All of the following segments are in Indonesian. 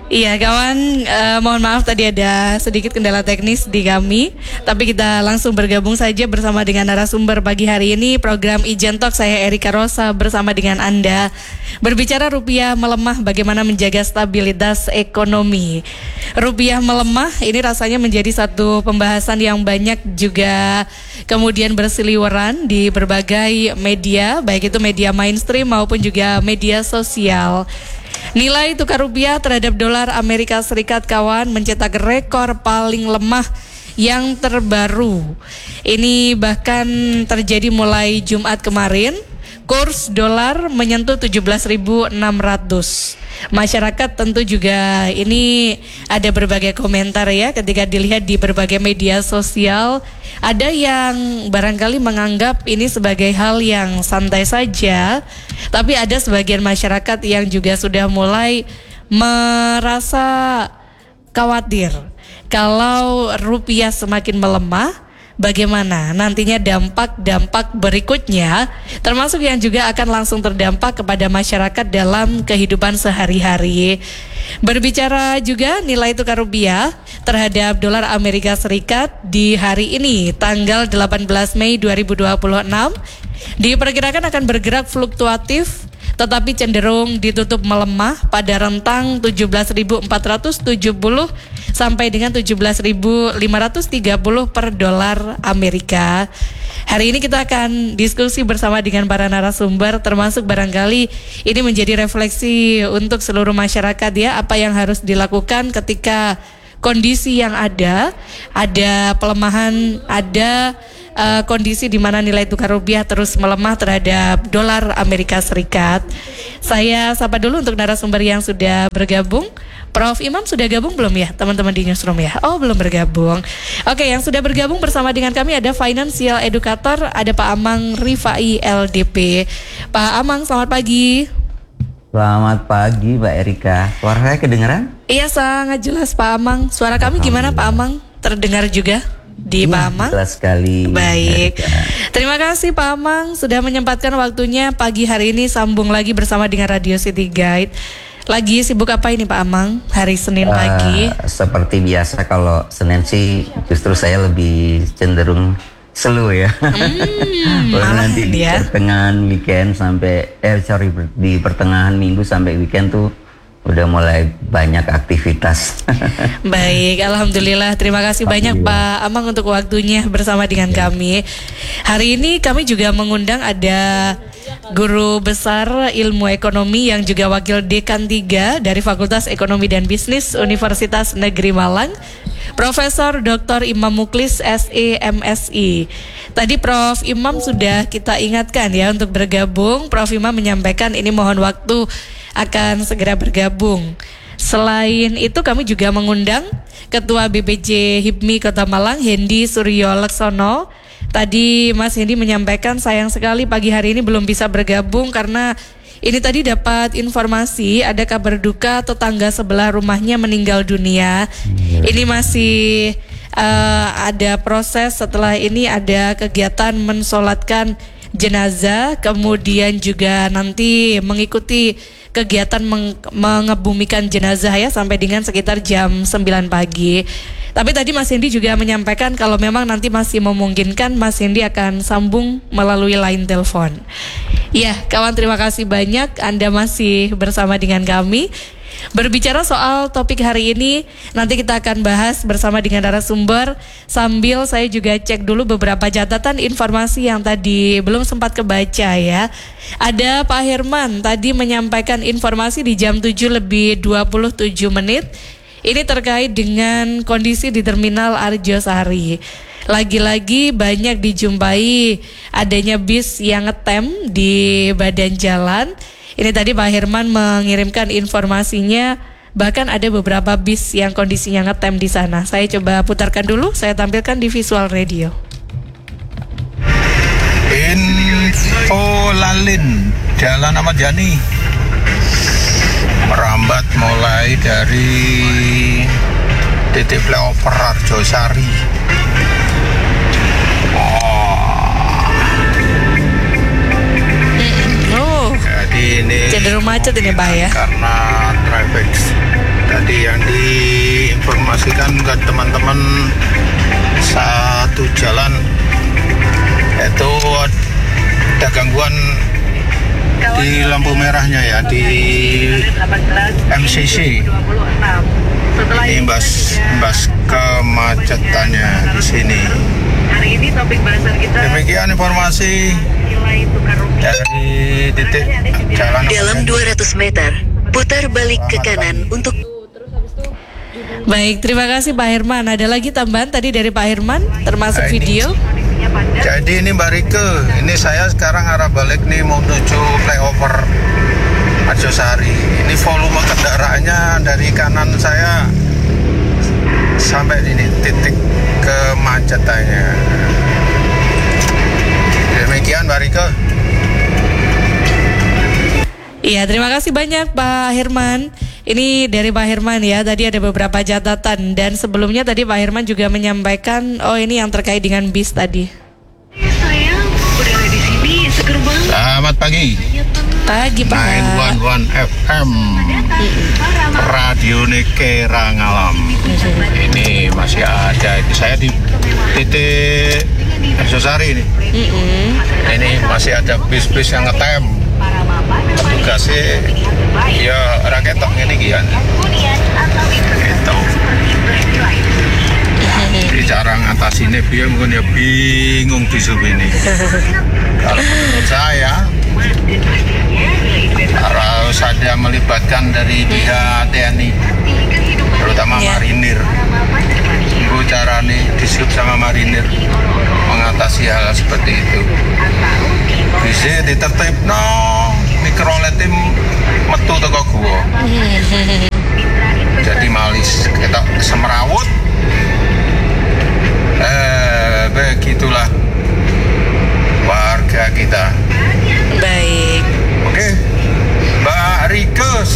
Iya kawan, mohon maaf tadi ada sedikit kendala teknis di kami. Tapi kita langsung bergabung saja bersama dengan narasumber pagi hari ini. Program Ijen Talk, saya Erika Rosa bersama dengan Anda. Berbicara rupiah melemah, bagaimana menjaga stabilitas ekonomi. Rupiah melemah, ini rasanya menjadi satu pembahasan yang banyak juga kemudian berseliweran di berbagai media, baik itu media mainstream maupun juga media sosial. Nilai tukar rupiah terhadap dolar Amerika Serikat kawan mencetak rekor paling lemah yang terbaru. Ini bahkan terjadi mulai Jumat kemarin. Kurs dolar menyentuh 17.600. Masyarakat tentu juga ini ada berbagai komentar ya ketika dilihat di berbagai media sosial. Ada yang barangkali menganggap ini sebagai hal yang santai saja, tapi ada sebagian masyarakat yang juga sudah mulai merasa khawatir kalau rupiah semakin melemah, bagaimana nantinya dampak-dampak berikutnya, termasuk yang juga akan langsung terdampak kepada masyarakat dalam kehidupan sehari-hari. Berbicara juga nilai tukar rupiah terhadap dolar Amerika Serikat di hari ini, tanggal 18 Mei 2026, diperkirakan akan bergerak fluktuatif tetapi cenderung ditutup melemah pada rentang 17.470 sampai dengan 17.530 per dolar Amerika. Hari ini kita akan diskusi bersama dengan para narasumber, termasuk barangkali ini menjadi refleksi untuk seluruh masyarakat ya, apa yang harus dilakukan ketika kondisi yang ada pelemahan, ada kondisi di mana nilai tukar rupiah terus melemah terhadap dolar Amerika Serikat. Saya sapa dulu untuk narasumber yang sudah bergabung. Prof. Imam sudah gabung belum ya teman-teman di Newsroom ya? Oh belum bergabung. Oke, yang sudah bergabung bersama dengan kami ada Financial Educator, ada Pak Amang Rifai LDP. Pak Amang, selamat pagi. Selamat pagi Mbak Erika. Suara saya kedengeran? Iya, sangat jelas Pak Amang. Suara kami gimana Pak Amang? Terdengar juga di Pak Amang? Jelas sekali. Baik. Erika. Terima kasih Pak Amang sudah menyempatkan waktunya pagi hari ini sambung lagi bersama dengan Radio City Guide. Lagi sibuk apa ini Pak Amang hari Senin pagi? Seperti biasa kalau Senin sih justru saya lebih cenderung slow ya. Nanti di pertengahan weekend sampai di pertengahan minggu sampai weekend tuh udah mulai banyak aktivitas. Baik, alhamdulillah. Terima kasih banyak Pak Amang untuk waktunya bersama dengan kami. Hari ini kami juga mengundang ada Guru Besar Ilmu Ekonomi yang juga Wakil Dekan 3 dari Fakultas Ekonomi dan Bisnis Universitas Negeri Malang, Profesor Dr. Imam Muklis SE MSI. Tadi Prof. Imam sudah kita ingatkan ya untuk bergabung. Prof. Imam menyampaikan ini mohon waktu akan segera bergabung. Selain itu kami juga mengundang Ketua BPJ HIPMI Kota Malang, Hendy Suryo Laksono. Tadi Mas Hendy menyampaikan sayang sekali pagi hari ini belum bisa bergabung karena ini tadi dapat informasi ada kabar duka tetangga sebelah rumahnya meninggal dunia. Ini masih ada proses, setelah ini ada kegiatan mensolatkan jenazah, kemudian juga nanti mengikuti kegiatan mengebumikan jenazah ya sampai dengan sekitar jam 9 pagi. Tapi tadi Mas Hendy juga menyampaikan kalau memang nanti masih memungkinkan Mas Hendy akan sambung melalui line telepon. Ya, kawan, terima kasih banyak Anda masih bersama dengan kami. Berbicara soal topik hari ini, nanti kita akan bahas bersama dengan narasumber. Sambil saya juga cek dulu beberapa catatan informasi yang tadi belum sempat kebaca ya. Ada Pak Herman tadi menyampaikan informasi di jam 7:27. Ini terkait dengan kondisi di Terminal Arjosari. Lagi-lagi banyak dijumpai adanya bis yang ngetem di badan jalan. Ini tadi Pak Herman mengirimkan informasinya, bahkan ada beberapa bis yang kondisinya ngetem di sana. Saya coba putarkan dulu, saya tampilkan di visual radio. Info Lalin, Jalan Ahmad Yani, merambat mulai dari titik flyover Arjosari. Jadi ini cenderung macet ini Pak ya, karena traffic tadi juga teman-teman satu jalan itu ada gangguan di lampu merahnya ya, di MCC. Ini imbas kemacetannya di sini. Hari ini topik bahasan kita Demikian informasi nilai tukar rupiah. dari titik jalan. Dalam 200 meter, putar balik ke kanan untuk Baik, terima kasih Pak Herman. Ada lagi tambahan tadi dari Pak Herman, termasuk Nah, ini. video. Jadi ini Mbak Rike, ini saya sekarang arah balik nih mau menuju flyover Arjosari. Ini volume kendaraannya dari kanan saya sampai ini titik kemacetannya. Demikian Mbak Rike. Iya, terima kasih banyak Pak Herman. Ini dari Pak Herman ya, tadi ada beberapa catatan. Dan sebelumnya tadi Pak Herman juga menyampaikan, ini yang terkait dengan bis tadi. Sayang, udah ada di sini, seger banget. Selamat pagi. Pagi Pak. 911 FM Radio Nekera Ngalam. Ini masih ada. Saya di titik Arjosari ini. Ini masih ada bis-bis yang ngetem. Tugasnya ya orang ketok ini gian. Itu. Jadi cara ngatasinnya biar mungkin ya bingung di sub ini. Kalau menurut saya harus ada melibatkan dari pihak TNI, terutama marinir. Ibu cara nih disub sama marinir mengatasi hal seperti itu. Bisa ditertibno mikroletim metu teko gua. Jadi malis kita semerawut. Begitulah warga kita. Baik. Oke, Mbak Rikus.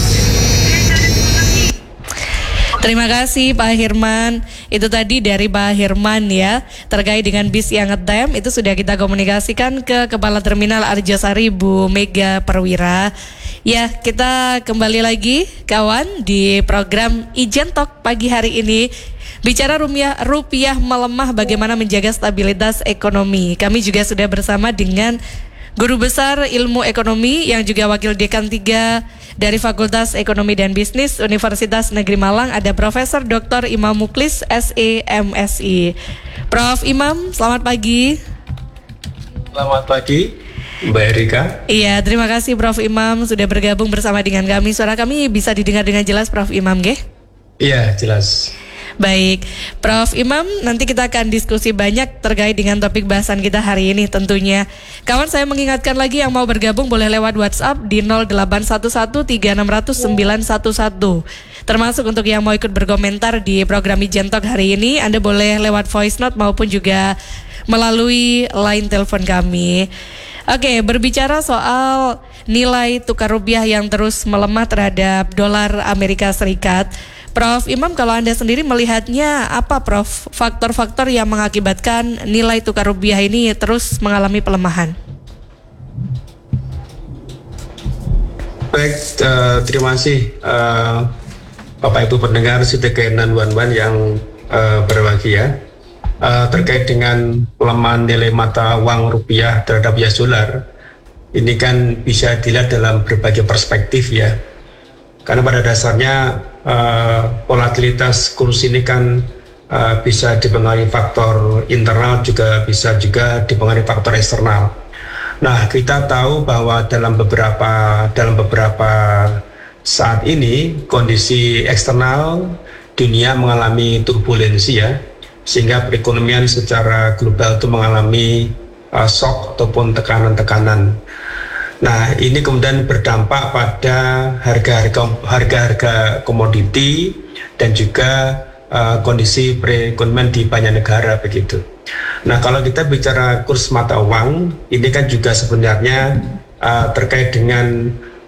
Terima kasih Pak Herman. Itu tadi dari Pak Herman ya, terkait dengan bis yang ngetem. Itu sudah kita komunikasikan ke Kepala Terminal Arjosari Bu Mega Perwira. Ya, kita kembali lagi kawan di program Ijen Talk pagi hari ini. Bicara rupiah melemah, bagaimana menjaga stabilitas ekonomi. Kami juga sudah bersama dengan Guru Besar Ilmu Ekonomi yang juga Wakil Dekan 3 dari Fakultas Ekonomi dan Bisnis Universitas Negeri Malang, ada Profesor Dr. Imam Muklis SEMSI. Prof. Imam, selamat pagi. Selamat pagi, Mbak Erika. Iya, terima kasih Prof. Imam sudah bergabung bersama dengan kami. Suara kami bisa didengar dengan jelas Prof. Imam, nggih? Iya, jelas. Baik, Prof. Imam, nanti kita akan diskusi banyak terkait dengan topik bahasan kita hari ini tentunya. Kawan, saya mengingatkan lagi yang mau bergabung boleh lewat WhatsApp di 08113600 Termasuk untuk yang mau ikut berkomentar di program Ijen Talk hari ini, Anda boleh lewat voice note maupun juga melalui line telepon kami. Oke, berbicara soal nilai tukar rupiah yang terus melemah terhadap dolar Amerika Serikat, Prof. Imam, kalau Anda sendiri melihatnya apa Prof? Faktor-faktor yang mengakibatkan nilai tukar rupiah ini terus mengalami pelemahan? Baik, terima kasih Bapak Ibu pendengar CTK 911 yang berbahagia. Terkait dengan pelemahan nilai mata uang rupiah terhadap US dollar, ini kan bisa dilihat dalam berbagai perspektif ya. Karena pada dasarnya volatilitas kurs ini kan bisa dipengaruhi faktor internal, juga bisa juga dipengaruhi faktor eksternal. Nah, kita tahu bahwa dalam beberapa saat ini kondisi eksternal dunia mengalami turbulensi ya, sehingga perekonomian secara global itu mengalami shock ataupun tekanan-tekanan. Nah, ini kemudian berdampak pada harga-harga komoditi dan juga kondisi perekonomian di banyak negara begitu. Nah, kalau kita bicara kurs mata uang, ini kan juga sebenarnya terkait dengan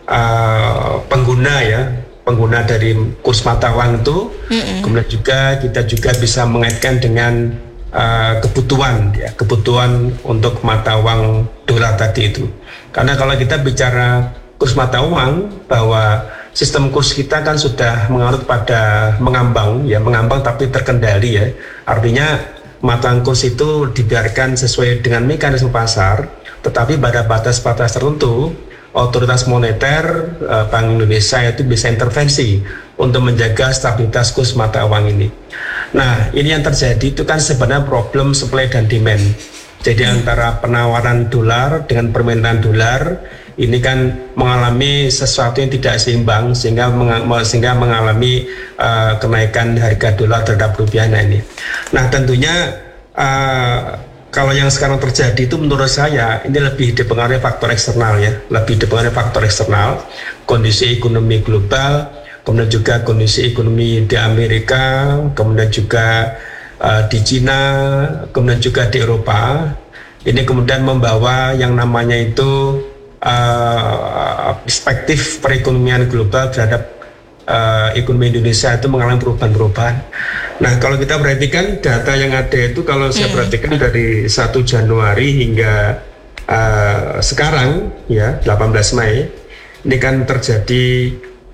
pengguna dari kurs mata uang itu, kemudian juga kita juga bisa mengaitkan dengan kebutuhan untuk mata uang dolar tadi itu. Karena kalau kita bicara kurs mata uang, bahwa sistem kurs kita kan sudah mengarut pada mengambang tapi terkendali ya. Artinya mata uang kurs itu dibiarkan sesuai dengan mekanisme pasar, tetapi pada batas-batas tertentu otoritas moneter Bank Indonesia itu bisa intervensi untuk menjaga stabilitas kurs mata uang ini. Nah, ini yang terjadi itu kan sebenarnya problem supply dan demand. Jadi antara penawaran dolar dengan permintaan dolar ini kan mengalami sesuatu yang tidak seimbang sehingga mengalami kenaikan harga dolar terhadap rupiah ini. Nah, tentunya kalau yang sekarang terjadi itu menurut saya ini lebih dipengaruhi faktor eksternal ya, kondisi ekonomi global, kemudian juga kondisi ekonomi di Amerika, kemudian juga di Cina, kemudian juga di Eropa. Ini kemudian membawa yang namanya itu perspektif perekonomian global terhadap ekonomi Indonesia itu mengalami perubahan-perubahan. Nah, kalau kita perhatikan data yang ada itu, kalau saya perhatikan dari 1 Januari hingga sekarang ya 18 Mei ini kan terjadi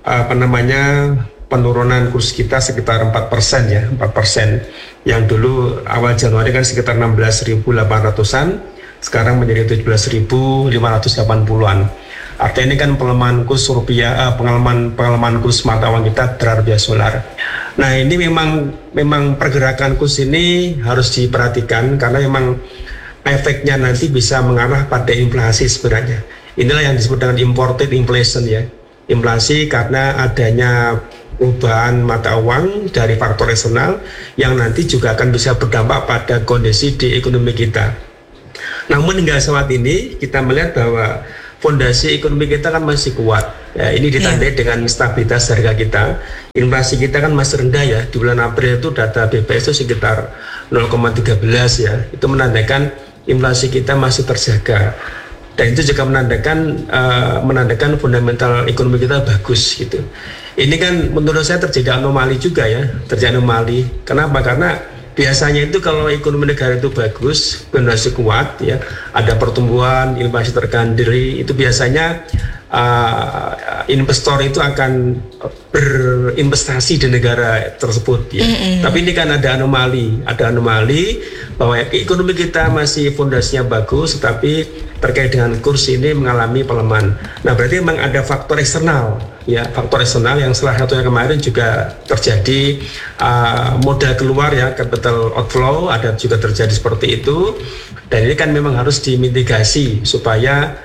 penurunan kurs kita sekitar 4% ya, 4%. Yang dulu awal Januari kan sekitar 16.800-an, sekarang menjadi 17.580-an. Artinya ini kan pelemahan kurs rupiah, pelemahan kurs mata uang kita terhadap US dollar. Nah, ini memang pergerakan kurs ini harus diperhatikan karena memang efeknya nanti bisa mengarah pada inflasi sebenarnya. Inilah yang disebut dengan imported inflation ya. Inflasi karena adanya perubahan mata uang dari faktor eksternal yang nanti juga akan bisa berdampak pada kondisi di ekonomi kita. Namun hingga saat ini kita melihat bahwa fondasi ekonomi kita kan masih kuat. Ya, ini ditandai dengan stabilitas harga kita. Inflasi kita kan masih rendah ya. Di bulan April itu data BPS itu sekitar 0,13 ya. Itu menandakan inflasi kita masih terjaga. Dan itu juga menandakan fundamental ekonomi kita bagus gitu. Ini kan menurut saya terjadi anomali juga ya. Terjadi anomali. Kenapa? Karena biasanya itu kalau ekonomi negara itu bagus, fondasi kuat ya, ada pertumbuhan, inflasi terkendali, itu biasanya investor itu akan berinvestasi di negara tersebut ya. Tapi ini kan ada anomali bahwa ekonomi kita masih fondasinya bagus, tetapi terkait dengan kurs ini mengalami pelemahan. Nah, berarti memang ada faktor eksternal ya, faktor eksternal yang salah satunya kemarin juga terjadi modal keluar ya, capital outflow ada juga terjadi seperti itu. Dan ini kan memang harus dimitigasi supaya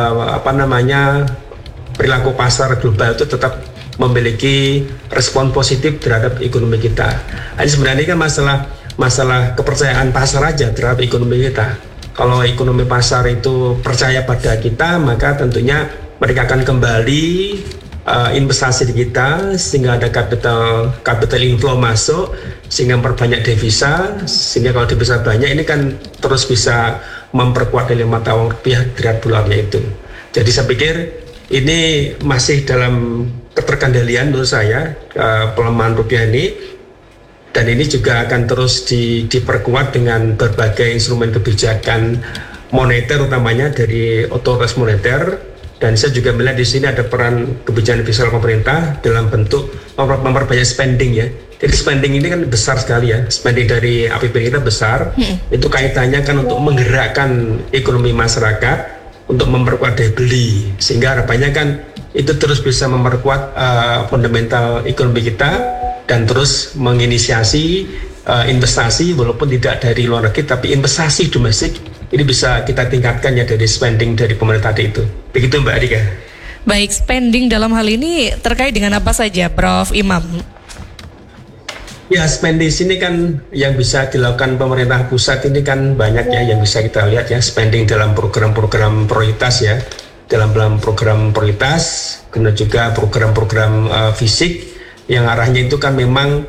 perilaku pasar global itu tetap memiliki respon positif terhadap ekonomi kita. Ini sebenarnya kan masalah kepercayaan pasar aja terhadap ekonomi kita. Kalau ekonomi pasar itu percaya pada kita, maka tentunya mereka akan kembali investasi di kita sehingga ada capital inflow masuk, sehingga memperbanyak devisa, sehingga kalau devisa banyak ini kan terus bisa memperkuat nilai mata uang rupiah terhadap dolarnya itu. Jadi saya pikir ini masih dalam keterkendalian menurut saya pelemahan rupiah ini, dan ini juga akan terus diperkuat dengan berbagai instrumen kebijakan moneter utamanya dari otoritas moneter. Dan saya juga melihat di sini ada peran kebijakan fiskal pemerintah dalam bentuk memperbanyak spending ya. Jadi spending ini kan besar sekali ya, spending dari APBN kita besar. Itu kaitannya kan untuk menggerakkan ekonomi masyarakat, untuk memperkuat daya beli, sehingga harapannya kan itu terus bisa memperkuat fundamental ekonomi kita dan terus menginisiasi investasi walaupun tidak dari luar negeri, tapi investasi domestik ini bisa kita tingkatkan ya dari spending dari pemerintah itu. Begitu Mbak Adika. Baik, spending dalam hal ini terkait dengan apa saja, Prof. Imam? Ya, spending sini kan yang bisa dilakukan pemerintah pusat ini kan banyak ya yang bisa kita lihat ya, spending dalam program-program prioritas ya, dalam program prioritas, kemudian juga program-program fisik yang arahnya itu kan memang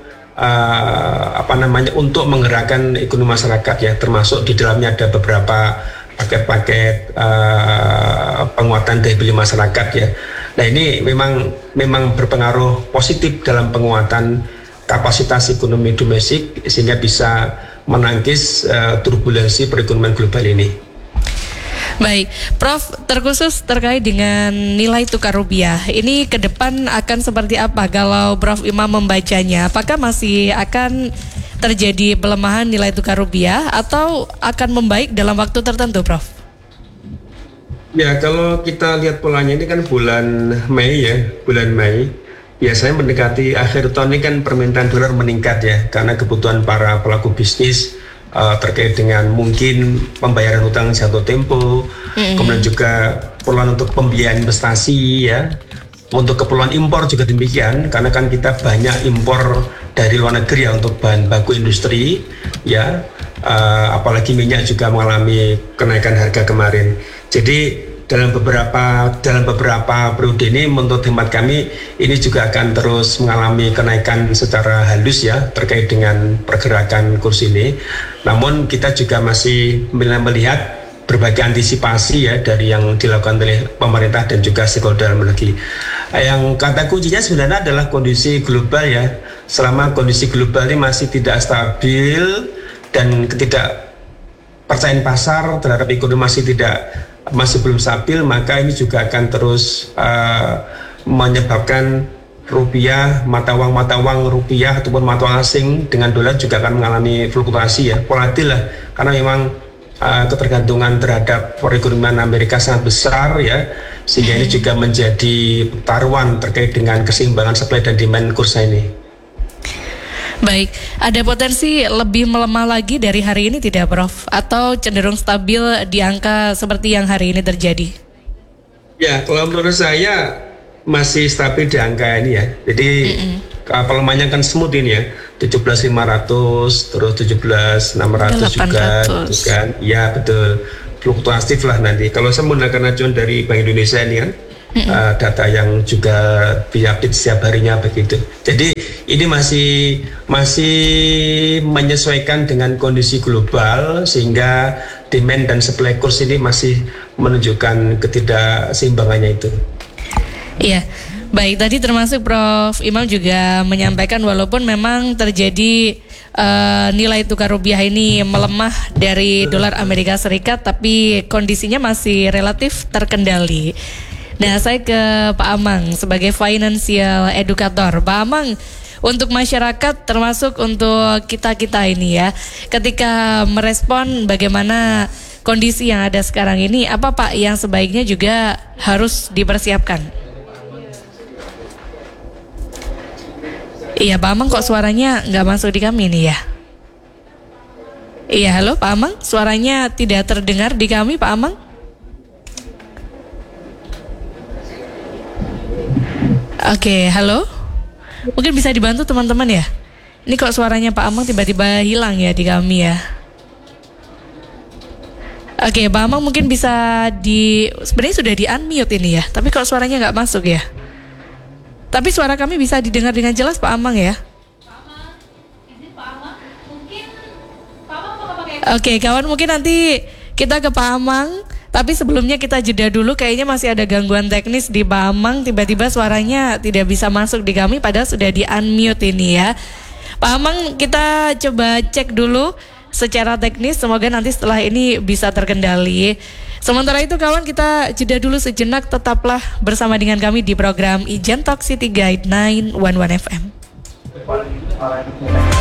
untuk menggerakkan ekonomi masyarakat ya, termasuk di dalamnya ada beberapa paket-paket penguatan daya beli masyarakat ya. Nah, ini memang berpengaruh positif dalam penguatan kapasitas ekonomi domestik sehingga bisa menangkis turbulensi perekonomian global ini. Baik, Prof, terkhusus terkait dengan nilai tukar rupiah, ini ke depan akan seperti apa kalau Prof Imam membacanya? Apakah masih akan terjadi pelemahan nilai tukar rupiah atau akan membaik dalam waktu tertentu, Prof? Ya, kalau kita lihat polanya ini kan bulan Mei ya, bulan Mei. Biasanya mendekati akhir tahun ini kan permintaan dolar meningkat ya, karena kebutuhan para pelaku bisnis terkait dengan mungkin pembayaran hutang jatuh tempo, kemudian juga keperluan untuk pembiayaan investasi ya, untuk keperluan impor juga demikian, karena kan kita banyak impor dari luar negeri ya untuk bahan baku industri ya, apalagi minyak juga mengalami kenaikan harga kemarin. Jadi dalam beberapa periode ini menurut hemat kami ini juga akan terus mengalami kenaikan secara halus ya terkait dengan pergerakan kurs ini. Namun kita juga masih melihat berbagai antisipasi ya dari yang dilakukan oleh pemerintah dan juga stakeholder dalam negeri. Yang kata kuncinya sebenarnya adalah kondisi global ya. Selama kondisi global ini masih tidak stabil dan ketidakpercayaan pasar terhadap ekonomi masih belum stabil, maka ini juga akan terus menyebabkan rupiah, mata uang rupiah ataupun mata uang asing dengan dolar juga akan mengalami fluktuasi ya, volatil lah, karena memang ketergantungan terhadap perekonomian Amerika sangat besar ya, sehingga ini juga menjadi taruhan terkait dengan keseimbangan supply dan demand kursa ini. Baik, ada potensi lebih melemah lagi dari hari ini tidak, Prof? Atau cenderung stabil di angka seperti yang hari ini terjadi? Ya, kalau menurut saya masih stabil di angka ini ya. Jadi pelemahannya kan smooth ini ya, 17.500 terus 17.600 juga gitu kan. Ya betul, fluktuatif lah nanti. Kalau saya menggunakan acuan dari Bank Indonesia ini kan, data yang juga diupdate setiap harinya begitu. Jadi ini masih menyesuaikan dengan kondisi global sehingga demand dan supply kurs ini masih menunjukkan ketidakseimbangannya itu. Iya, baik, tadi termasuk Prof Imam juga menyampaikan walaupun memang terjadi nilai tukar rupiah ini melemah dari dolar Amerika Serikat, tapi kondisinya masih relatif terkendali. Nah, saya ke Pak Amang sebagai financial educator. Pak Amang, untuk masyarakat termasuk untuk kita-kita ini ya, ketika merespon bagaimana kondisi yang ada sekarang ini, apa Pak yang sebaiknya juga harus dipersiapkan? Iya, Pak Amang kok suaranya nggak masuk di kami nih ya? Iya, halo Pak Amang, suaranya tidak terdengar di kami Pak Amang? Oke, halo. Mungkin bisa dibantu teman-teman ya. Ini kok suaranya Pak Amang tiba-tiba hilang ya di kami ya. Oke, Pak Amang mungkin bisa sebenarnya sudah di-unmute ini ya, tapi kok suaranya nggak masuk ya. Tapi suara kami bisa didengar dengan jelas Pak Amang ya. Oke, kawan, mungkin nanti kita ke Pak Amang. Tapi sebelumnya kita jeda dulu, kayaknya masih ada gangguan teknis di Pak Amang, tiba-tiba suaranya tidak bisa masuk di kami padahal sudah di-unmute ini ya. Pak Amang, kita coba cek dulu secara teknis, semoga nanti setelah ini bisa terkendali. Sementara itu kawan, kita jeda dulu sejenak, tetaplah bersama dengan kami di program Ijen Talk City Guide 911 FM.